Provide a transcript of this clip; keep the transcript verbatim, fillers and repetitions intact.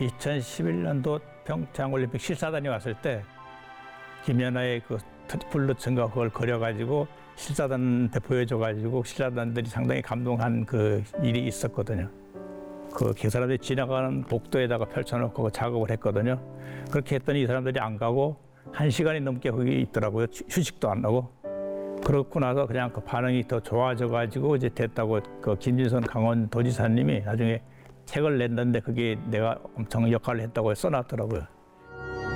이천십일 년도 평창올림픽 실사단이 왔을 때 김연아의 그 블루천가 그걸 그려가지고 실사단한테 보여줘가지고 실사단들이 상당히 감동한 그 일이 있었거든요. 그 사람들이 지나가는 복도에다가 펼쳐놓고 작업을 했거든요. 그렇게 했더니 이 사람들이 안 가고 한 시간이 넘게 거기 있더라고요. 휴식도 안 하고. 그렇고 나서 그냥 그 반응이 더 좋아져가지고 이제 됐다고 그 김진선 강원도지사님이 나중에 책을 냈는데 그게 내가 엄청 역할을 했다고 써놨더라고요.